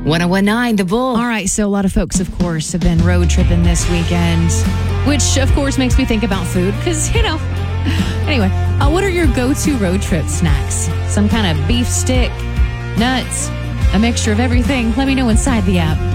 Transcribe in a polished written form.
1019 The Bull. All right, so a lot of folks, of course, have been road tripping this weekend, which, of course, makes me think about food because, Anyway, what are your go-to road trip snacks? Some kind of beef stick, nuts, a mixture of everything? Let me know inside the app.